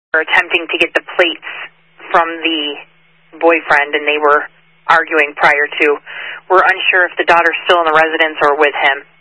were attempting to get the plates from the boyfriend, and they were arguing prior to. We're unsure if the daughter's still in the residence or with him.